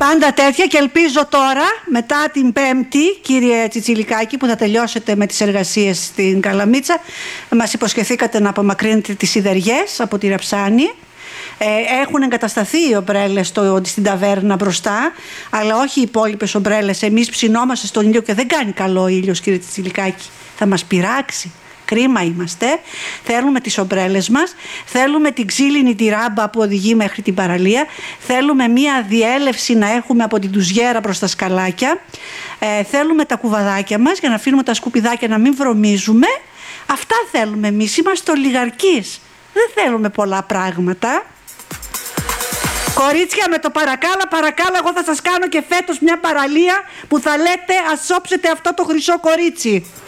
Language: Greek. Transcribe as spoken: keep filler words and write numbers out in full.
Πάντα τέτοια, και ελπίζω τώρα, μετά την Πέμπτη, κύριε Τσιτσιλικάκη, που θα τελειώσετε με τις εργασίες στην Καλαμίτσα, μας υποσχεθήκατε να απομακρύνετε τις σιδεριές από τη Ρεψάνη. Ε, έχουν εγκατασταθεί οι ομπρέλες στο, στην ταβέρνα μπροστά, αλλά όχι οι υπόλοιπες ομπρέλες. Εμείς ψινόμαστε στον ήλιο και δεν κάνει καλό ο ήλιος, κύριε Τσιτσιλικάκη. Θα μας πειράξει. Κρίμα είμαστε. Θέλουμε τις ομπρέλες μας. Θέλουμε την ξύλινη τη ράμπα που οδηγεί μέχρι την παραλία. Θέλουμε μία διέλευση να έχουμε από την τουζιέρα προς τα σκαλάκια. Ε, θέλουμε τα κουβαδάκια μας για να αφήνουμε τα σκουπιδάκια να μην βρωμίζουμε. Αυτά θέλουμε εμείς. Είμαστε ολιγαρκείς. Δεν θέλουμε πολλά πράγματα. Κορίτσια, με το παρακάλα παρακάλα, εγώ θα σας κάνω και φέτος μια παραλία που θα λέτε ας σώψετε αυτό το χρυσό κορίτσι.